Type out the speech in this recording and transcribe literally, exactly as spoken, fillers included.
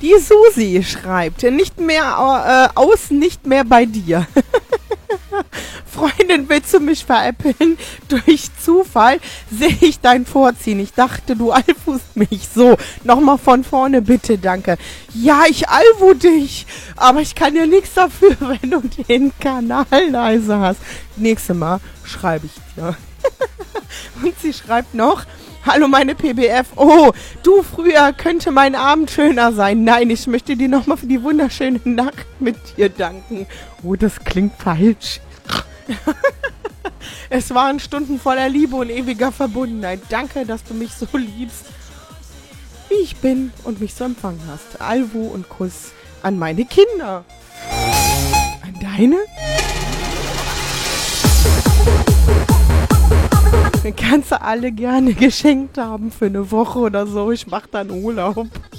Die Susi schreibt, nicht mehr äh, aus, nicht mehr bei dir. Freundin, willst du mich veräppeln? Durch Zufall sehe ich dein Vorziehen. Ich dachte, du alfust mich. So, nochmal von vorne bitte, danke. Ja, ich alfu dich, aber ich kann ja nichts dafür, wenn du den Kanal leise hast. Nächstes Mal schreibe ich dir. Und sie schreibt noch, hallo meine P B F. Oh, du, früher könnte mein Abend schöner sein. Nein, ich möchte dir nochmal für die wunderschöne Nacht mit dir danken. Oh, das klingt falsch. Es waren Stunden voller Liebe und ewiger Verbundenheit. Danke, dass du mich so liebst, wie ich bin und mich so empfangen hast. Alvu und Kuss an meine Kinder. An deine? Kannst du alle gerne geschenkt haben für eine Woche oder so. Ich mach dann Urlaub.